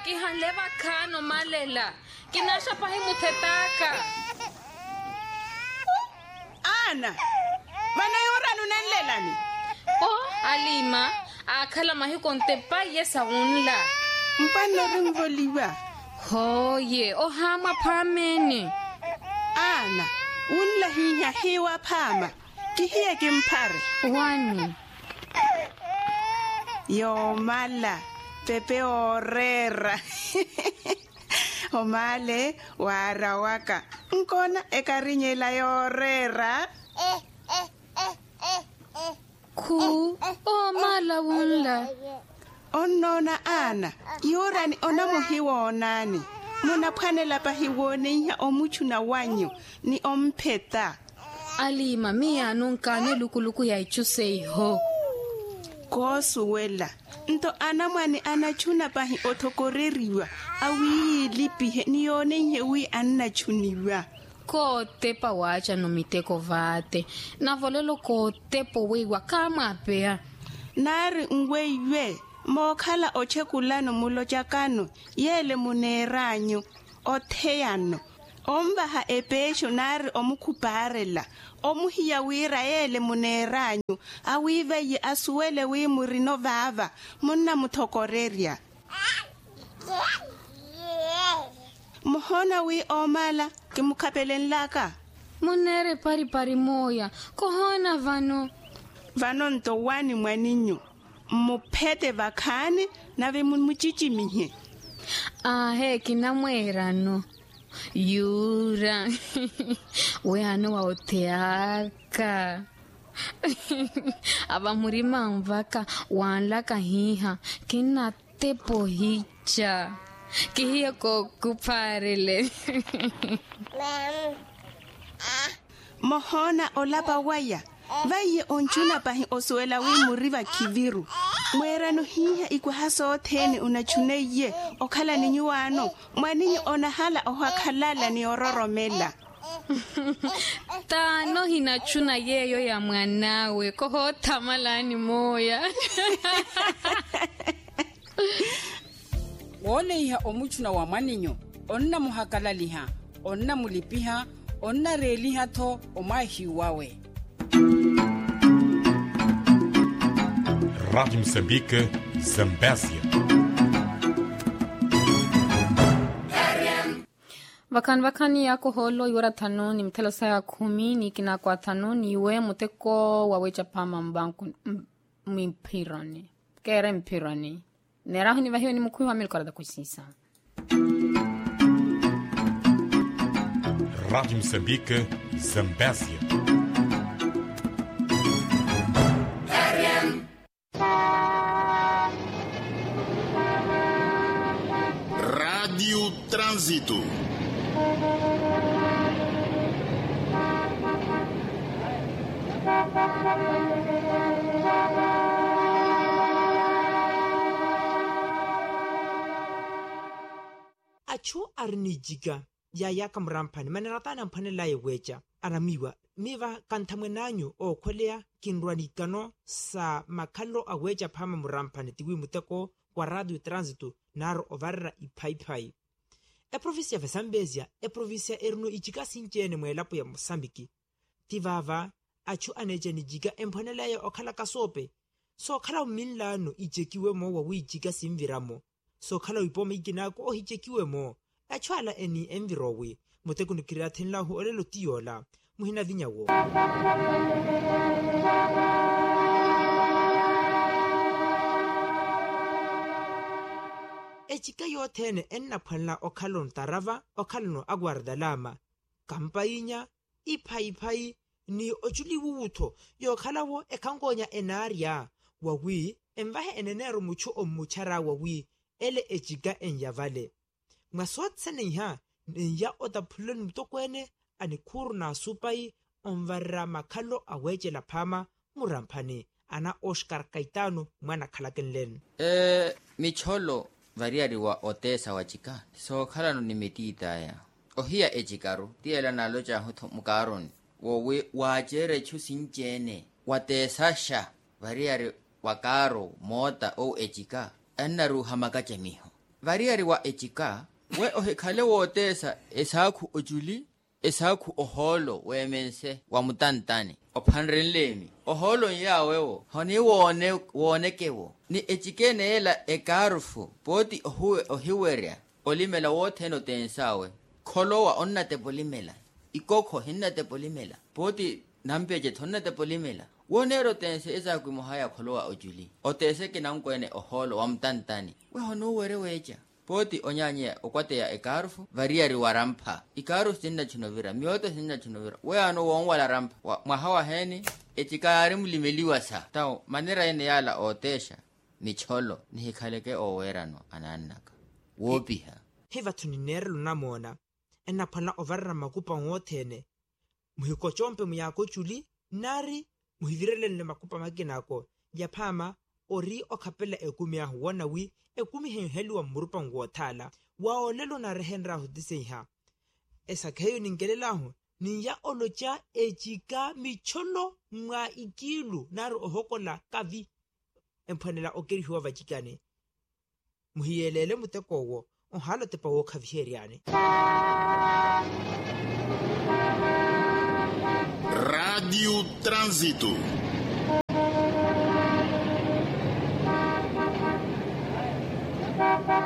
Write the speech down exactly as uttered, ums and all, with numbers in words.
ki hanleva khano malela kinasha pahi muthetaka Ana vana yora nunanlelani oh Alima akhala mahi konte pa yesa unla mpano ringoliwa hoye o hama phamene Ana unla hinya hiwa phama kihiye kimphare wani yo mala pepe orera omale wara waka nkona ekarinyela yorera khu o mala unla onona Ana yorani ona mohiwonani mona phanela pa hiwone ya omuchuna wanyu ni ompheta Alima miya nunkane lukuluku ya ichusei ho kosuwela nto anamwani anachuna pahi othokoreriwa awi lipihe ni yone nyewi annachuniwa ko tepa wacha no miteko vate na volelo ko tepo wewa kama pea nari ngweiwe mokhala ochekulano mulojakano yele muneranyo otheyano ombaha epesho nari omukhuparela omuhiya wira yele muneranyo awive asuwele wi murino vava munna muthokoreria mohona wi omala ke mukhapelen laka munere pari pari moya kohona vano vano nto wani mwaninyo muphete vakhane nave muchichimihe ahe kinamwerano yura we ano wa oteaka aba murima mvaka wanla kahiha kina tepo hicha kihiya ko kuparele mohona olapa waya vaye onchuna pahi osuela wi muriva kiviru mwerano hiya ikwahaso othene unachuneye okhala ninyuano mwaninyi onahala ohakhalala ni ororomela tano hinachuna yeyo ya mwanawe koho tamalani moya wole iha omuchuna wa maninyo onna muhakalaliha onna mulipiha onna reliha tho omahiwawe Rádio Moçambique, Zambésia. Vakan vakani yako holo iwara tano ni mtela saya kumi ni kina kwa tano ni we muteko wawecha pama mbanku mpirani kere mpirani nerahu ni vahio ni mkui wa milkora da kusisa Rádio Moçambique, Zambésia. Rádio Trânsito. Achu arnijiga ya yaka mrampani maneratana mpanela yeweja aramiwa miva kantamwenanyo o kwelea kinrwanikano sa makalo aweja pama mrampani tiwi muteko kwa Radio Trânsito naro ovarra ipaipai e província ya Zambésia e província erno ijiga sinjene mwelapo ya Mosambiki tivava achu aneja nijiga empanela ya okhala kasope so khala minlano ijekiwe mo wa wijiga simviramo so khala ipome iginako o hijekiwe mo achwala eni envirowe muteko nikira thenla ho olelo tiola muhina vinyawo echika yothene enna phanla okhalon tarava okhalno agwardalama kampainya iphaiphai ni ochuliwutho yokhalawo ekhangonya enaria wawi emvahe enenero mucho omuchara wawi ele echika enyavale ngasotseniha ya otaphulen mtokwene anikhuru na supai onvarra makhalo awejela phama muramphani ana Oscar Caetano mwana khalakenlen eh micholo variari wa otesa wachika so khala no nimetita ya ohia ejikaru tiela nalo cha hotho mukaron wowe wajere chusinjene watesasha variari wakaro mota o ejika annaru hamaka chemiho variari wa echika we ohekhale wootesa esakhu ojuli esakhu oholo wemense wa mutantani ophanrenlemi oholo yawewo honi wone wonekewo ni echikene ela ekarufu poti ohuwe ohiweria olimela wotheno tensawe kholowa onnate polimela ikokho hinnate polimela poti nampeje thonnate polimela wonero tense esakhu mohaya kholowa ojuli otese ke nankwene oholo wa mtantani we hono were weja poti onyanye okwateya ekarufu variari warampha ikarufu sinna chinovira mioto sinna chinovira we ano wonwala rampa mwahawa heni echikari mulimeliwa sa tao manera ene yala otesha micholo nihikhaleke owerano anannaka wopiha hiva tuninerelo namona enaphala ovarra makupa ngothene muhiko chompe muyako chuli nari muhivirelele makupa makinako yaphama ori okhapela ekumi ya wona wi ekumi henheliwa murupa ngothala waolelo na rehenra hudiseiha esakheyo ningelelaho niya olocha echika micholo mwa ikilu nari ohokola kavi emphanela okerihiwa vachikane muhiyelele mutekowo ohalo tepa wo khaviheriane. Rádio Trânsito.